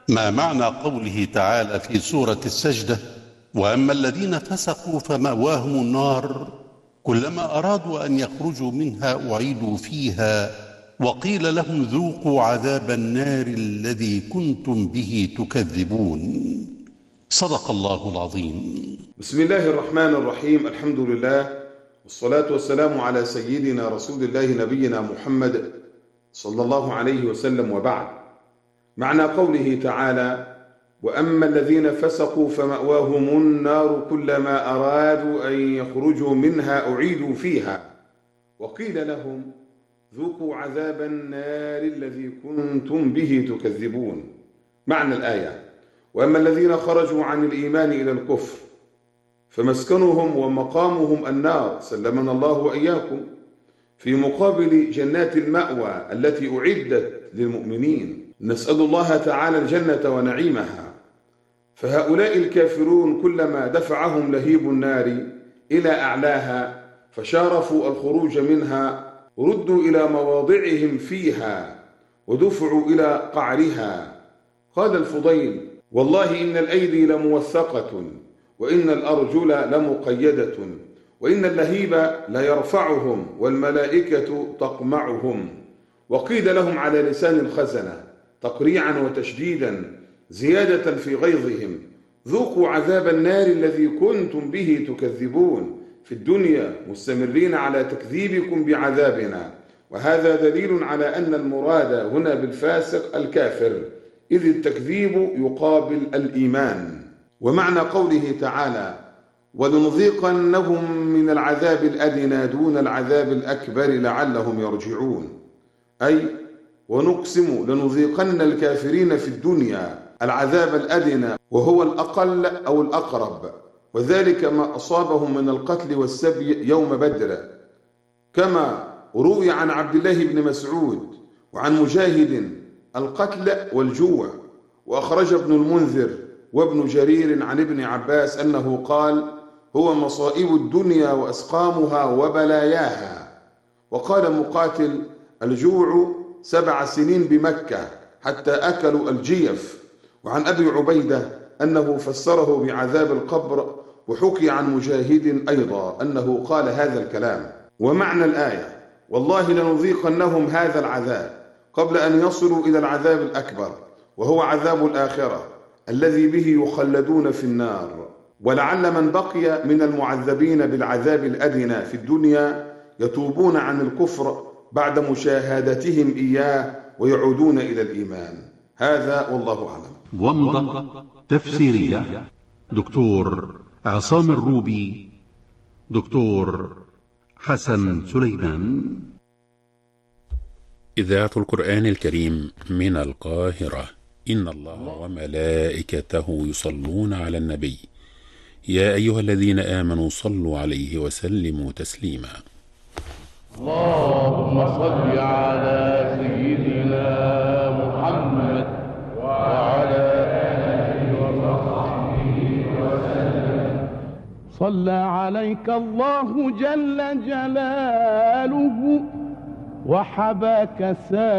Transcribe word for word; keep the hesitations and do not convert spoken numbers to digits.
ما معنى قوله تعالى في سورة السجدة: وأما الذين فسقوا فمأواهم النار كلما أرادوا أن يخرجوا منها أعيدوا فيها وقيل لهم ذوقوا عذاب النار الذي كنتم به تكذبون. صدق الله العظيم. بسم الله الرحمن الرحيم. الحمد لله والصلاة والسلام على سيدنا رسول الله نبينا محمد صلى الله عليه وسلم، وبعد. معنى قوله تعالى: وأما الذين فسقوا فمأواهم النار كلما أرادوا أن يخرجوا منها أعيدوا فيها وقيل لهم ذوقوا عذاب النار الذي كنتم به تكذبون. معنى الآية: وأما الذين خرجوا عن الإيمان إلى الكفر فمسكنهم ومقامهم النار، سلمنا الله وإياكم، في مقابل جنات المأوى التي أعدت للمؤمنين. نسأل الله تعالى الجنة ونعيمها. فهؤلاء الكافرون كلما دفعهم لهيب النار إلى أعلاها فشارفوا الخروج منها ردوا إلى مواضعهم فيها ودفعوا إلى قعرها. قال الفضيل: والله إن الأيدي لموثقة وإن الأرجل لمقيدة وإن اللهيب ليرفعهم والملائكة تقمعهم. وقيل لهم على لسان الخزنة تقريعا وتشديدا زيادة في غيظهم: ذوقوا عذاب النار الذي كنتم به تكذبون. في الدنيا مستمرين على تكذيبكم بعذابنا. وهذا دليل على أن المراد هنا بالفاسق الكافر، إذ التكذيب يقابل الإيمان. ومعنى قوله تعالى: ولنذيقنهم من العذاب الأدنى دون العذاب الأكبر لعلهم يرجعون، أي ونقسم لنذيقن الكافرين في الدنيا العذاب الأدنى وهو الأقل أو الأقرب، وذلك ما أصابهم من القتل والسبي يوم بدر، كما روي عن عبد الله بن مسعود وعن مجاهد القتل والجوع. وأخرج ابن المنذر وابن جرير عن ابن عباس أنه قال: هو مصائب الدنيا وأسقامها وبلاياها. وقال مقاتل: الجوع سبع سنين بمكة حتى أكلوا الجيف. وعن أبي عبيدة أنه فسره بعذاب القبر. وحكي عن مجاهد أيضا أنه قال هذا الكلام. ومعنى الآية: والله لنذيقنهم هذا العذاب قبل أن يصلوا إلى العذاب الأكبر وهو عذاب الآخرة الذي به يخلدون في النار. ولعل من بقي من المعذبين بالعذاب الأدنى في الدنيا يتوبون عن الكفر بعد مشاهدتهم إياه ويعودون إلى الإيمان. هذا والله أعلم. ومضة تفسيرية دكتور عصام الروبي، دكتور حسن سليمان. إذاعة القرآن الكريم من القاهرة. إن الله وملائكته يصلون على النبي يا أيها الذين آمنوا صلوا عليه وسلموا تسليما. اللهم صل على سيدنا محمد وعلى آله وصحبه وسلم. صلى عليك الله جل جلاله وحباك سائر